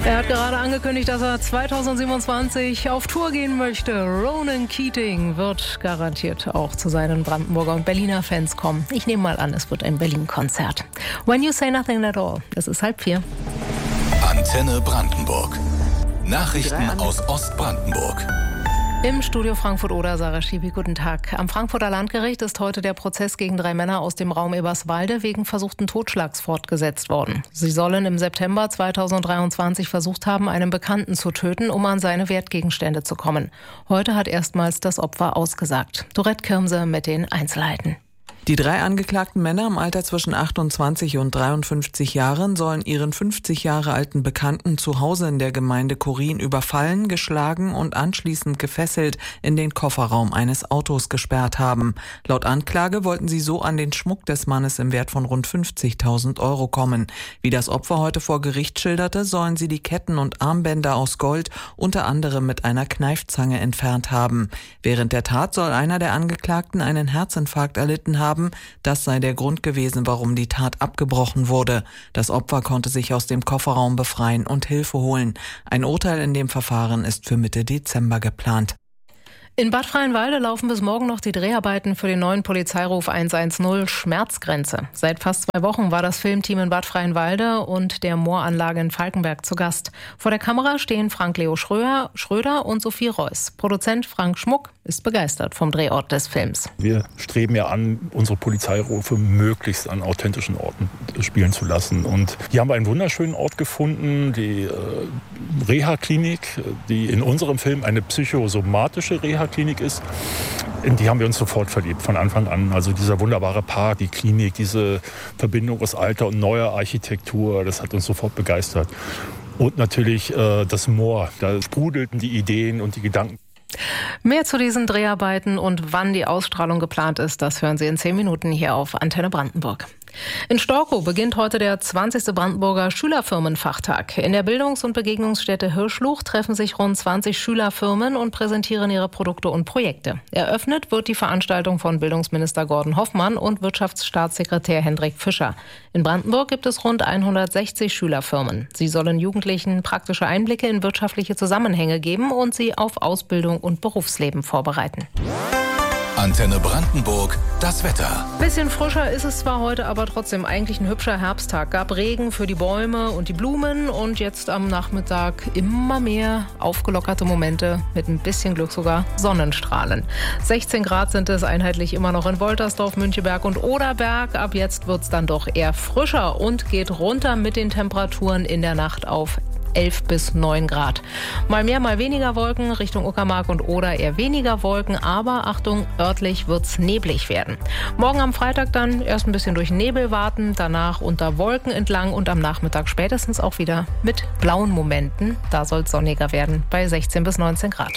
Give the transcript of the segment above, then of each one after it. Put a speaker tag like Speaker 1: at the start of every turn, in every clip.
Speaker 1: Er hat gerade angekündigt, dass er 2027 auf Tour gehen möchte. Ronan Keating wird garantiert auch zu seinen Brandenburger und Berliner Fans kommen. Ich nehme mal an, es wird ein Berlin-Konzert. When You Say Nothing at All. Es ist 3:30.
Speaker 2: Antenne Brandenburg. Nachrichten aus Ostbrandenburg.
Speaker 1: Im Studio Frankfurt-Oder, Sarah Schiebe, guten Tag. Am Frankfurter Landgericht ist heute der Prozess gegen 3 Männer aus dem Raum Eberswalde wegen versuchten Totschlags fortgesetzt worden. Sie sollen im September 2023 versucht haben, einen Bekannten zu töten, um an seine Wertgegenstände zu kommen. Heute hat erstmals das Opfer ausgesagt. Dorette Kirmse mit den Einzelheiten.
Speaker 3: Die 3 angeklagten Männer im Alter zwischen 28 und 53 Jahren sollen ihren 50 Jahre alten Bekannten zu Hause in der Gemeinde Chorin überfallen, geschlagen und anschließend gefesselt in den Kofferraum eines Autos gesperrt haben. Laut Anklage wollten sie so an den Schmuck des Mannes im Wert von rund 50.000 Euro kommen. Wie das Opfer heute vor Gericht schilderte, sollen sie die Ketten und Armbänder aus Gold unter anderem mit einer Kneifzange entfernt haben. Während der Tat soll einer der Angeklagten einen Herzinfarkt erlitten haben. Das sei der Grund gewesen, warum die Tat abgebrochen wurde. Das Opfer konnte sich aus dem Kofferraum befreien und Hilfe holen. Ein Urteil in dem Verfahren ist für Mitte Dezember geplant.
Speaker 1: In Bad Freienwalde laufen bis morgen noch die Dreharbeiten für den neuen Polizeiruf 110 Schmerzgrenze. Seit fast 2 Wochen war das Filmteam in Bad Freienwalde und der Mooranlage in Falkenberg zu Gast. Vor der Kamera stehen Frank-Leo Schröder und Sophie Reuss. Produzent Frank Schmuck ist begeistert vom Drehort des Films.
Speaker 4: Wir streben ja an, unsere Polizeirufe möglichst an authentischen Orten spielen zu lassen. Und hier haben wir einen wunderschönen Ort gefunden, die Reha-Klinik, die in unserem Film eine psychosomatische Reha-Klinik ist. In die haben wir uns sofort verliebt, von Anfang an. Also dieser wunderbare Park, die Klinik, diese Verbindung aus alter und neuer Architektur, das hat uns sofort begeistert. Und natürlich das Moor, da sprudelten die Ideen und die Gedanken.
Speaker 1: Mehr zu diesen Dreharbeiten und wann die Ausstrahlung geplant ist, das hören Sie in 10 Minuten hier auf Antenne Brandenburg. In Storkow beginnt heute der 20. Brandenburger Schülerfirmenfachtag. In der Bildungs- und Begegnungsstätte Hirschluch treffen sich rund 20 Schülerfirmen und präsentieren ihre Produkte und Projekte. Eröffnet wird die Veranstaltung von Bildungsminister Gordon Hoffmann und Wirtschaftsstaatssekretär Hendrik Fischer. In Brandenburg gibt es rund 160 Schülerfirmen. Sie sollen Jugendlichen praktische Einblicke in wirtschaftliche Zusammenhänge geben und sie auf Ausbildung und Berufsleben vorbereiten.
Speaker 2: Antenne Brandenburg, das Wetter.
Speaker 1: Bisschen frischer ist es zwar heute, aber trotzdem eigentlich ein hübscher Herbsttag. Gab Regen für die Bäume und die Blumen und jetzt am Nachmittag immer mehr aufgelockerte Momente mit ein bisschen Glück sogar Sonnenstrahlen. 16 Grad sind es einheitlich immer noch in Woltersdorf, Müncheberg und Oderberg. Ab jetzt wird es dann doch eher frischer und geht runter mit den Temperaturen in der Nacht auf 11 bis 9 Grad. Mal mehr, mal weniger Wolken, Richtung Uckermark und Oder eher weniger Wolken, aber Achtung, örtlich wird's neblig werden. Morgen am Freitag dann erst ein bisschen durch Nebel warten, danach unter Wolken entlang und am Nachmittag spätestens auch wieder mit blauen Momenten. Da soll's sonniger werden bei 16 bis 19 Grad.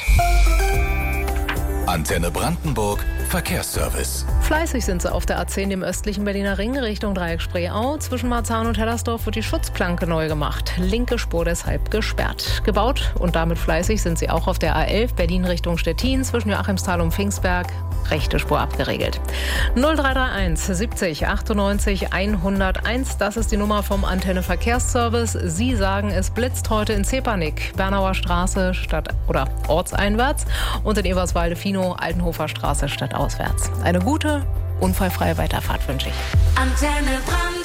Speaker 2: Antenne Brandenburg, Verkehrsservice.
Speaker 1: Fleißig sind sie auf der A10, dem östlichen Berliner Ring, Richtung Dreieck Spreeau. Zwischen Marzahn und Hellersdorf wird die Schutzplanke neu gemacht. Linke Spur deshalb gesperrt. Gebaut und damit fleißig sind sie auch auf der A11, Berlin Richtung Stettin, zwischen Joachimsthal und Pfingstberg. Rechte Spur abgeregelt. 0331 70 98 101, das ist die Nummer vom Antenne Verkehrsservice. Sie sagen, es blitzt heute in Zepernick, Bernauer Straße oder ortseinwärts und in Eberswalde-Fino, Altenhofer Straße stadtauswärts. Eine gute, unfallfreie Weiterfahrt wünsche ich.
Speaker 2: Antenne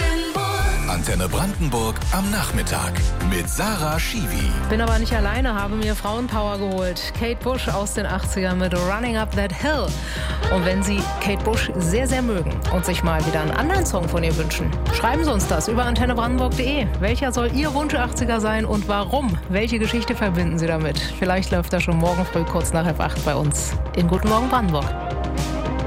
Speaker 2: Brandenburg am Nachmittag mit Sarah Schiwi.
Speaker 1: Bin aber nicht alleine, habe mir Frauenpower geholt. Kate Bush aus den 80ern mit Running Up That Hill. Und wenn Sie Kate Bush sehr, sehr mögen und sich mal wieder einen anderen Song von ihr wünschen, schreiben Sie uns das über antennebrandenburg.de. Welcher soll Ihr Wunsch 80er sein und warum? Welche Geschichte verbinden Sie damit? Vielleicht läuft er schon morgen früh kurz nach 8 bei uns in Guten Morgen Brandenburg.